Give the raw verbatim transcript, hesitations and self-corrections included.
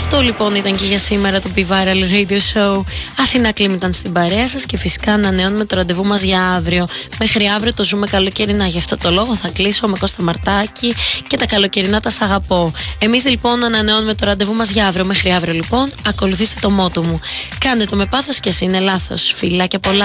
Αυτό λοιπόν ήταν και για σήμερα το Be Viral Radio Show. Αθηνά Κλίμ ήταν στην παρέα σας και φυσικά ανανεώνουμε το ραντεβού μας για αύριο. Μέχρι αύριο το ζούμε καλοκαιρινά. Γι' αυτό το λόγο θα κλείσω με Κώστα Μαρτάκη και τα καλοκαιρινά τα σ' αγαπώ. Εμείς λοιπόν ανανεώνουμε το ραντεβού μας για αύριο. Μέχρι αύριο λοιπόν ακολουθήστε το μότο μου. Κάντε το με πάθος και ας είναι λάθος. Φιλάκια πολλά.